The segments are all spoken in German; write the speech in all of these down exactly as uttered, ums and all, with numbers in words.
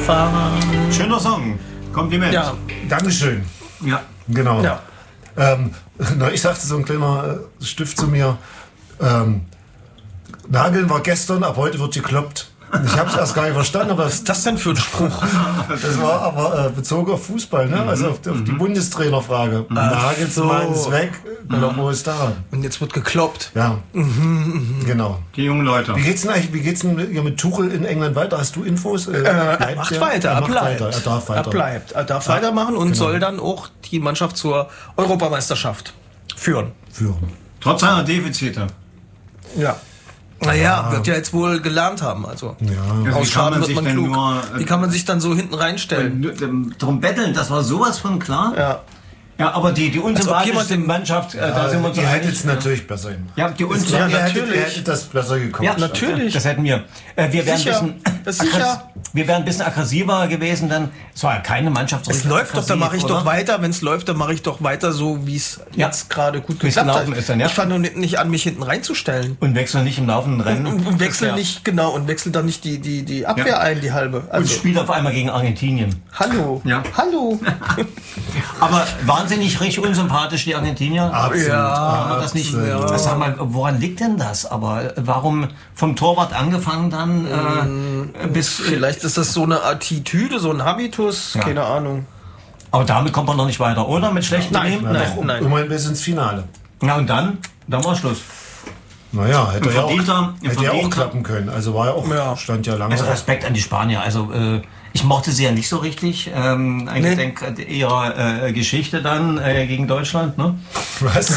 fahren. Schöner Song. Kompliment. Ja. Dankeschön. Ja. Genau. Ja. Ähm, na, ich sagte so ein kleiner äh, Stift zu mir, ähm, Nageln war gestern, ab heute wird gekloppt. Ich habe es erst gar nicht verstanden, aber Was ist das denn für ein Spruch? das war aber äh, bezogen auf Fußball, ne? Also auf, auf die Bundestrainerfrage. Nagelsmann ist weg, Colombo ist da. Und jetzt wird gekloppt. Ja, genau. Die jungen Leute. Wie geht's denn eigentlich, wie geht's denn mit, mit Tuchel in England weiter? Hast du Infos? Äh, Er macht der? weiter, er macht bleibt. weiter. Er darf weiter. Er bleibt. Er darf weitermachen und soll dann auch die Mannschaft zur Europameisterschaft führen. Führen. Trotz seiner Defizite. Ja. Naja, wird ja jetzt wohl gelernt haben. Also, Ja. Also wie kann ausschalten man wird sich man denn klug. nur, äh, Wie kann man sich dann so hinten reinstellen? Drum betteln, das war sowas von klar. Ja. Ja, aber die, die jemand unsympathischste den- Mannschaft, äh, da sind wir uns Ihr einig. hättet es natürlich besser hin. Ja, die Ja, unsympathischste. ihr hättet, natürlich. ihr hättet das besser gekommen. Ja, natürlich. Das hätten wir. Äh, wir wären Sicher. ein bisschen, Das ist sicher. wir wären ein bisschen aggressiver gewesen, dann. Es war ja keine Mannschaft. so Es richtig läuft doch, dann mache ich aggressiv, doch oder? weiter. Wenn es läuft, dann mache ich doch weiter so, wie es Ja. jetzt gerade gut Wie's geklappt hat. gelaufen ist dann, ja. Ich fange nur nicht, nicht an, mich hinten reinzustellen. Und wechseln nicht im laufenden Rennen. Und, und wechsel Ja. nicht, genau, und wechsel dann nicht die, die, die Abwehr Ja. ein, die halbe. Und Also, spielt auf einmal gegen Argentinien. hallo. Ja. Hallo. Aber wahnsinnig richtig unsympathisch, die Argentinier. Absolut. Kann man das nicht. absolut. Sag mal, woran liegt denn das? Aber warum vom Torwart angefangen dann äh, bis. Vielleicht ist das so eine Attitüde, so ein Habitus, Ja. keine Ahnung. Aber damit kommt man noch nicht weiter, oder? Mit schlechten Nein, Themen? Na, nein, doch, nein. immerhin bis ins Finale. Ja, und dann? Dann war Schluss. Naja, hätte Ein ja auch, verdienter- ein hätte ja auch verdienter- klappen können. Also war ja auch, Ja. stand ja lange. Also Respekt an die Spanier. Also äh, ich mochte sie ja nicht so richtig. Ähm, ein Nee. Gedenk ihrer äh, Geschichte dann äh, gegen Deutschland. Ne? Was?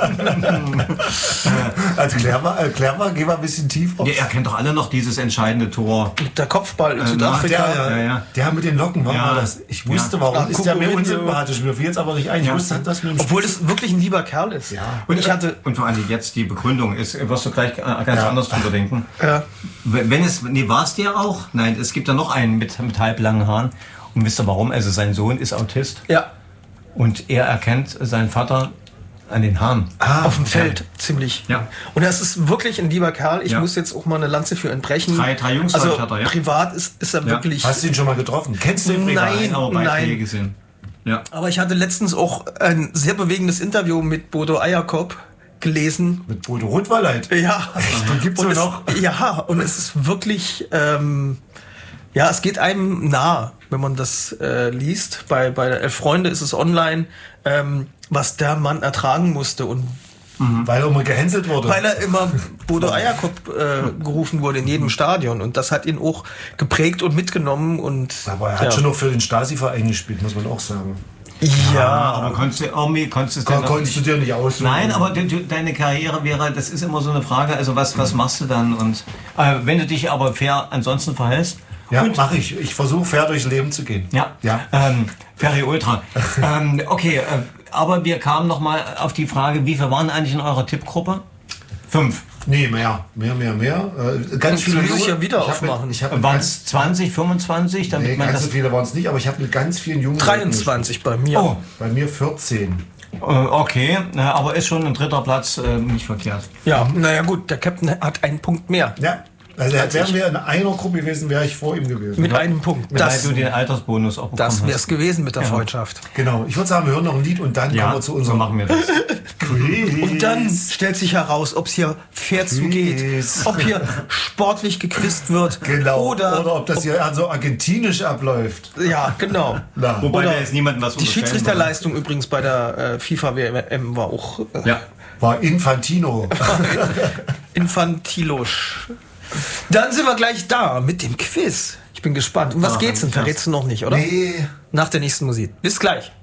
Also klär mal, äh, klär mal, geh mal ein bisschen tiefer. Ihr erkennt doch alle noch dieses entscheidende Tor. Mit der Kopfball in Äh, Südafrika. Der, Ja, ja. der mit den Locken, warum Ja. war das? Ich wusste, Ja. warum Ach, ist der mir Kukurenio. unsympathisch. Mir fiel jetzt aber nicht ein. Ich Ja. wusste, dass mir im Obwohl es wirklich ein lieber Kerl ist. Ja. Und ich hatte, Und vor allem jetzt die Begründung ist, wirst du gleich äh, ganz Ja. anders drüber denken. ja, Wenn es, nee, war es dir auch? Nein, es gibt da noch einen mit, mit halblangen Haaren. Und wisst ihr warum? Also sein Sohn ist Autist ja, und er erkennt seinen Vater an den Haaren. Ah, auf dem Feld, ziemlich. Ja. Und er ist wirklich ein lieber Kerl. Ich Ja. muss jetzt auch mal eine Lanze für ihn brechen. Drei- drei Jungs, also glaub ich, hat er, ja. privat ist, ist er Ja. wirklich... Hast du ihn schon mal getroffen? Kennst du ihn privat? Nein. Aber Beiträge nein. gesehen. Ja. Aber ich hatte letztens auch ein sehr bewegendes Interview mit Bodo Eierkop gelesen. Mit Bodo Rotwalleit. Ja, Den gibt's und wohl es, noch. ja, und es ist wirklich, ähm, ja, es geht einem nah, wenn man das äh, liest. Bei, bei Elf Freunde ist es online, ähm, was der Mann ertragen musste und Weil er immer gehänselt wurde. weil er immer Bodo Eierkop äh, gerufen wurde in jedem Stadion und das hat ihn auch geprägt und mitgenommen und aber er hat ja. schon noch für den Stasi-Verein gespielt, muss man auch sagen. ja, Aber konntest du irgendwie, konntest du es Kon denn noch konntest du nicht- dir nicht aussuchen. Nein, aber du, du, deine Karriere wäre, das ist immer so eine Frage, also was, was machst du dann? Und äh, wenn du dich aber fair ansonsten verhältst, Ja, mach ich. Ich versuche fair durchs Leben zu gehen. ja, Ja. Ähm, Ferry Ultra. ähm, okay, äh, aber wir kamen noch mal auf die Frage, wie viele waren eigentlich in eurer Tippgruppe? Fünf. Nee, mehr. Mehr, mehr, mehr. Äh, ganz viele muss ich junge- ja wieder ich hab aufmachen. Mit, ich hab mit Waren ganz, es zwanzig, fünfundzwanzig? Damit nee, man ganz das, so viele waren es nicht, aber ich habe mit ganz vielen jungen dreiundzwanzig bei mir. Oh, Leuten gespielt. Bei mir vierzehn. äh, okay, äh, aber ist schon ein dritter Platz äh, nicht verkehrt. Ja, naja gut, der Captain hat einen Punkt mehr. Ja. Also wären wir in einer Gruppe gewesen, wäre ich vor ihm gewesen. Mit einem Punkt. Weil Das, du den Altersbonus auch bekommen das wäre hast. es gewesen mit der Freundschaft. Genau. Ich würde sagen, wir hören noch ein Lied und dann Ja, kommen wir zu so unserem machen wir das. Quiz. Und dann stellt sich heraus, ob es hier fair zugeht, Quiz. ob hier sportlich gequizt wird Genau. oder, Oder ob das hier so argentinisch abläuft. ja, genau. Na. Wobei Oder da jetzt niemandem was Die unterstellen Schiedsrichterleistung übrigens bei der äh, FIFA W M war auch äh, will. Ja. War Infantino. infantilosch. Dann sind wir gleich da mit dem Quiz. Ich bin gespannt. Um was Ah, geht's denn? krass. Verrätst du noch nicht, oder? Nee. Nach der nächsten Musik. Bis gleich.